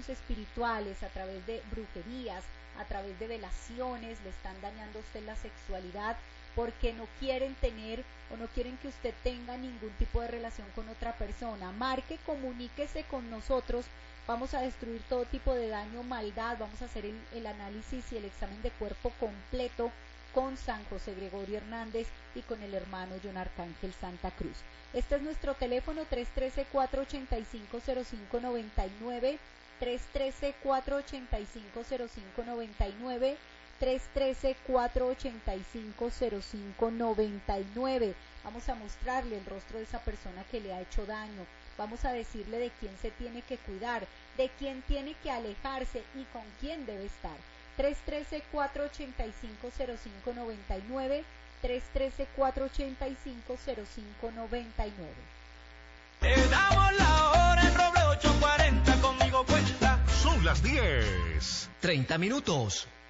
daños espirituales a través de brujerías, a través de velaciones, le están dañando a usted la sexualidad, porque no quieren tener o no quieren que usted tenga ningún tipo de relación con otra persona. Marque, comuníquese con nosotros, vamos a destruir todo tipo de daño, maldad, vamos a hacer el análisis y el examen de cuerpo completo con San José Gregorio Hernández y con el hermano John Arcángel Santa Cruz. Este es nuestro teléfono 313-485-0599, 313-485-0599, 313-485-0599. Vamos a mostrarle el rostro de esa persona que le ha hecho daño. Vamos a decirle de quién se tiene que cuidar, de quién tiene que alejarse y con quién debe estar. 313-485-0599, 313-485-0599. Te damos la hora en Roble 840, conmigo cuenta. Son las 10:30.